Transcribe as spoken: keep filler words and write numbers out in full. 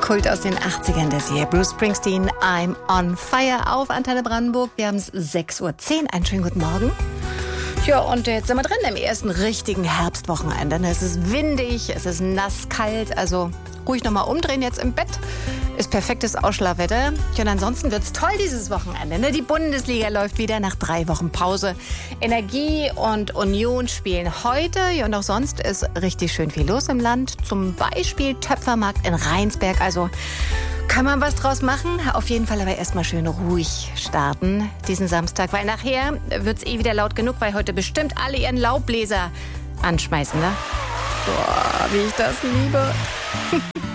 Kult aus den achtzigern, das hier. Bruce Springsteen, I'm on Fire auf Antenne Brandenburg. Wir haben es sechs Uhr zehn. Einen schönen guten Morgen. Ja, und jetzt sind wir drin im ersten richtigen Herbstwochenende. Es ist windig, es ist nass, kalt, also ruhig nochmal umdrehen jetzt im Bett. Ist perfektes Ausschlafwetter. Ja, und ansonsten wird's toll dieses Wochenende. Ne? Die Bundesliga läuft wieder nach drei Wochen Pause. Energie und Union spielen heute. Ja, und auch sonst ist richtig schön viel los im Land. Zum Beispiel Töpfermarkt in Rheinsberg. Also kann man was draus machen. Auf jeden Fall aber erstmal schön ruhig starten diesen Samstag. Weil nachher wird's eh wieder laut genug, weil heute bestimmt alle ihren Laubbläser anschmeißen. Ne? Boah, wie ich das liebe.